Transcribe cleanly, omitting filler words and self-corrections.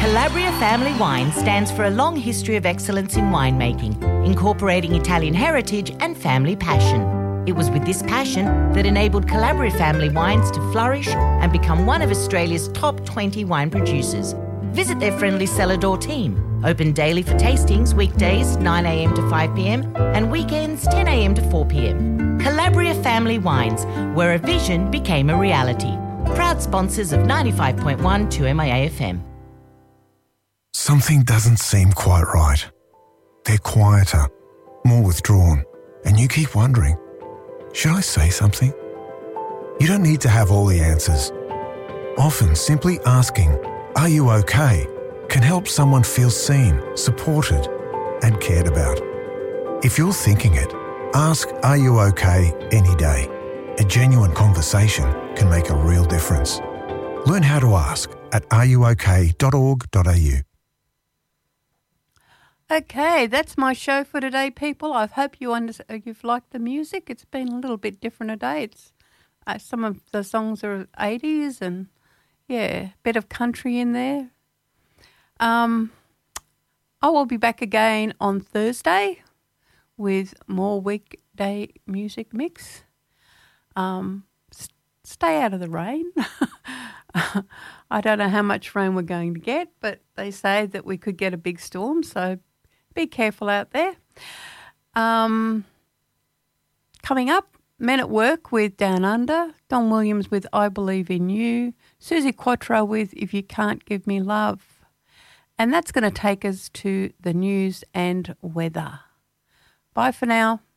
Calabria Family Wine stands for a long history of excellence in winemaking, incorporating Italian heritage and family passion. It was with this passion that enabled Calabria Family Wines to flourish and become one of Australia's top 20 wine producers. Visit their friendly cellar door team. Open daily for tastings, weekdays 9 a.m. to 5 p.m. and weekends 10 a.m. to 4 p.m. Calabria Family Wines, where a vision became a reality. Proud sponsors of 95.1 2MIA FM. Something doesn't seem quite right. They're quieter, more withdrawn, and you keep wondering, should I say something? You don't need to have all the answers. Often simply asking, "Are you okay?" can help someone feel seen, supported, and cared about. If you're thinking it, ask "Are you okay?" any day. A genuine conversation can make a real difference. Learn how to ask at areyouok.org.au. Okay, that's my show for today, people. I hope you've liked the music. It's been a little bit different today. It's some of the songs are 80s and, a bit of country in there. I will be back again on Thursday with more weekday music mix. Stay out of the rain. I don't know how much rain we're going to get, but they say that we could get a big storm, so be careful out there. Coming up, Men at Work with Down Under, Don Williams with I Believe in You, Susie Quattro with If You Can't Give Me Love. And that's going to take us to the news and weather. Bye for now.